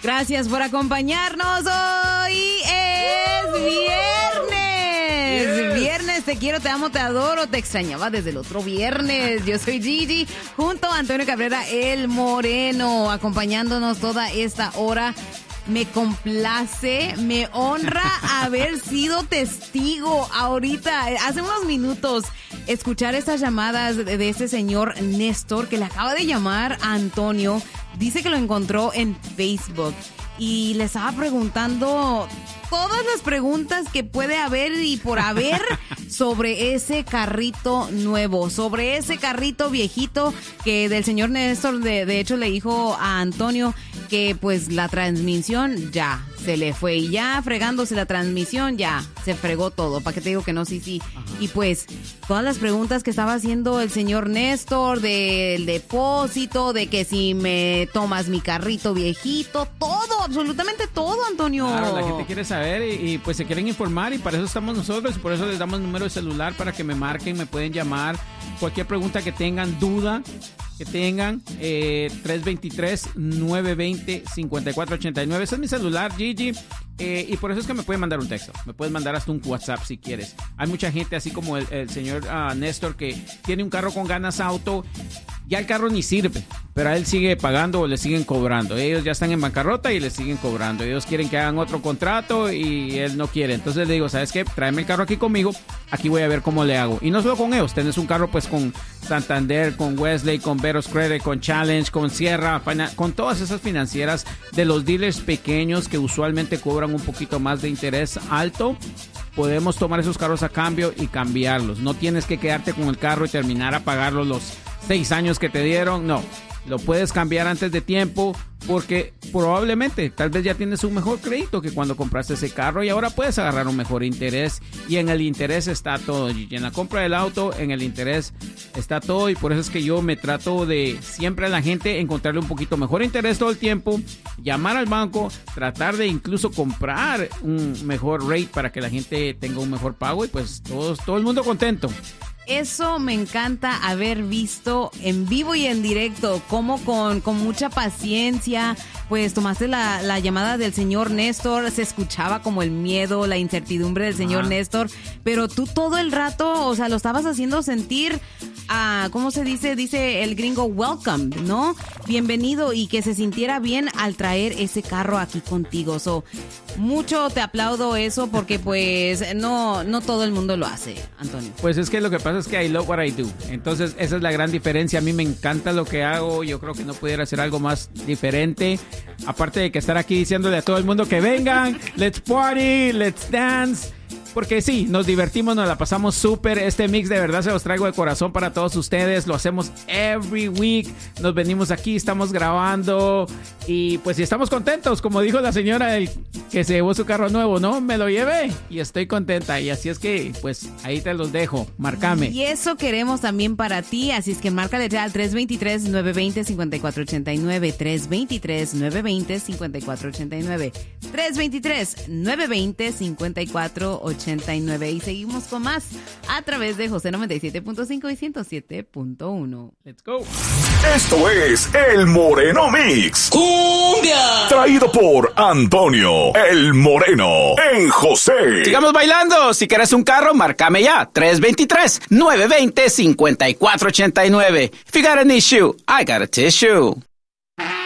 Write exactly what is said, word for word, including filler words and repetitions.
Gracias por acompañarnos. Hoy es viernes. Yes. Viernes, te quiero, te amo, te adoro. Te extrañaba desde el otro viernes. Yo soy Gigi, junto a Antonio Cabrera, el Moreno, acompañándonos toda esta hora. Me complace, me honra haber sido testigo ahorita, hace unos minutos, escuchar estas llamadas de, de este señor Néstor que le acaba de llamar a Antonio. Dice que lo encontró en Facebook y le estaba preguntando todas las preguntas que puede haber y por haber sobre ese carrito nuevo, sobre ese carrito viejito que del señor Néstor de, de hecho le dijo a Antonio que pues la transmisión ya se le fue y ya fregándose la transmisión ya se fregó todo. ¿Para qué te digo que no? Sí, sí. Ajá. Y pues todas las preguntas que estaba haciendo el señor Néstor del depósito, de que si me tomas mi carrito viejito, todo, absolutamente todo, Antonio. Claro, la gente quiere saber y, y pues se quieren informar y para eso estamos nosotros y por eso les damos número de celular para que me marquen, me pueden llamar, cualquier pregunta que tengan, duda que tengan, eh, tres dos tres, nueve dos cero, cinco cuatro ocho nueve. Ese es mi celular, Gigi, eh, y por eso es que me pueden mandar un texto, me pueden mandar hasta un WhatsApp si quieres. Hay mucha gente, así como el, el señor uh, Néstor, que tiene un carro con Ganas Auto, ya el carro ni sirve, pero a él sigue pagando o le siguen cobrando. Ellos ya están en bancarrota y le siguen cobrando. Ellos quieren que hagan otro contrato y él no quiere. Entonces le digo, ¿sabes qué? Tráeme el carro aquí conmigo, aquí voy a ver cómo le hago. Y no solo con ellos, tenés un carro pues con Santander, con Wesley, con Veros Credit, con Challenge, con Sierra, con todas esas financieras de los dealers pequeños que usualmente cobran un poquito más de interés alto. Podemos tomar esos carros a cambio y cambiarlos. No tienes que quedarte con el carro y terminar a pagarlos los seis años que te dieron. No, lo puedes cambiar antes de tiempo porque probablemente tal vez ya tienes un mejor crédito que cuando compraste ese carro y ahora puedes agarrar un mejor interés y en el interés está todo, Gigi. En la compra del auto, en el interés está todo y por eso es que yo me trato de siempre a la gente encontrarle un poquito mejor interés todo el tiempo, llamar al banco, tratar de incluso comprar un mejor rate para que la gente tenga un mejor pago y pues todos, todo el mundo contento. Eso me encanta haber visto en vivo y en directo, como con, con mucha paciencia, pues tomaste la, la llamada del señor Néstor, se escuchaba como el miedo, la incertidumbre del señor ah. Néstor, pero tú todo el rato, o sea, lo estabas haciendo sentir, a, ¿cómo se dice? Dice el gringo, welcome, ¿no? Bienvenido y que se sintiera bien al traer ese carro aquí contigo. So, mucho te aplaudo eso porque pues no, no todo el mundo lo hace, Antonio. Pues es que lo que pasa es que I love what I do. Entonces esa es la gran diferencia. A mí me encanta lo que hago. Yo creo que no pudiera hacer algo más diferente. Aparte de que estar aquí diciéndole a todo el mundo que vengan, let's party, let's dance. Porque sí, nos divertimos, nos la pasamos súper. Este mix de verdad se los traigo de corazón para todos ustedes. Lo hacemos every week. Nos venimos aquí, estamos grabando. Y pues si estamos contentos, como dijo la señora el que se llevó su carro nuevo, ¿no? Me lo llevé y estoy contenta. Y así es que, pues ahí te los dejo. Márcame. Y eso queremos también para ti. Así es que márcale ya al tres dos tres, nueve dos cero, cinco cuatro ocho nueve. tres dos tres, nueve dos cero, cinco cuatro ocho nueve. tres dos tres, nueve dos cero, cinco cuatro ocho nueve. Y seguimos con más a través de José noventa y siete punto cinco y ciento siete punto uno. Let's go. Esto es El Moreno Mix. ¡Cumbia! Traído por Antonio El Moreno en José. Sigamos bailando. Si quieres un carro, márcame ya. tres dos tres, nueve dos cero, cinco cuatro ocho nueve. If you got an issue, I got a tissue.